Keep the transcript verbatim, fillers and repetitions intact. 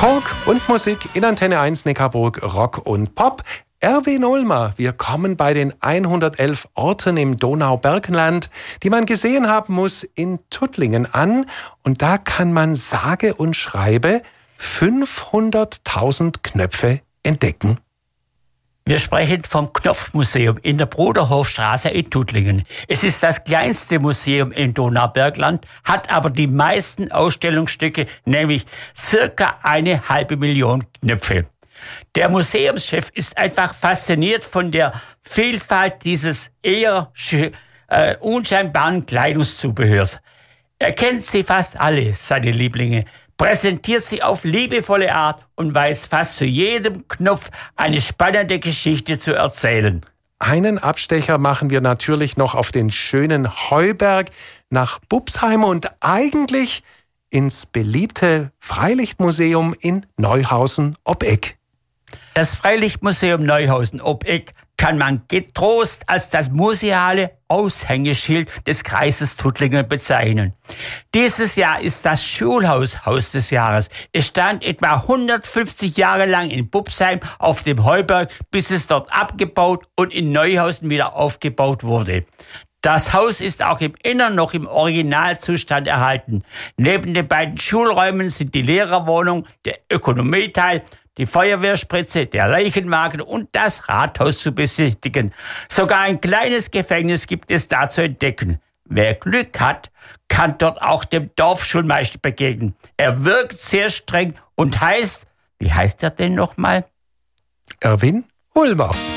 Talk und Musik in Antenne eins Neckarburg, Rock und Pop. Erwin Ulmer, wir kommen bei den hundertelf Orten im Donaubergland, die man gesehen haben muss, in Tuttlingen an. Und da kann man sage und schreibe fünfhunderttausend Knöpfe entdecken. Wir sprechen vom Knopfmuseum in der Bruderhofstraße in Tuttlingen. Es ist das kleinste Museum im Donaubergland, hat aber die meisten Ausstellungsstücke, nämlich circa eine halbe Million Knöpfe. Der Museumschef ist einfach fasziniert von der Vielfalt dieses eher äh, unscheinbaren Kleidungszubehörs. Er kennt sie fast alle, seine Lieblinge, präsentiert sie auf liebevolle Art und weiß fast zu jedem Knopf eine spannende Geschichte zu erzählen. Einen Abstecher machen wir natürlich noch auf den schönen Heuberg nach Bubsheim und eigentlich ins beliebte Freilichtmuseum in Neuhausen ob Eck. Das Freilichtmuseum Neuhausen ob Eck kann man getrost als das museale Aushängeschild des Kreises Tuttlingen bezeichnen. Dieses Jahr ist das Schulhaus Haus des Jahres. Es stand etwa hundertfünfzig Jahre lang in Bubsheim auf dem Heuberg, bis es dort abgebaut und in Neuhausen wieder aufgebaut wurde. Das Haus ist auch im Innern noch im Originalzustand erhalten. Neben den beiden Schulräumen sind die Lehrerwohnung, der Ökonomieteil, die Feuerwehrspritze, der Leichenwagen und das Rathaus zu besichtigen. Sogar ein kleines Gefängnis gibt es da zu entdecken. Wer Glück hat, kann dort auch dem Dorfschulmeister begegnen. Er wirkt sehr streng und heißt, wie heißt er denn nochmal? Erwin Ulmer.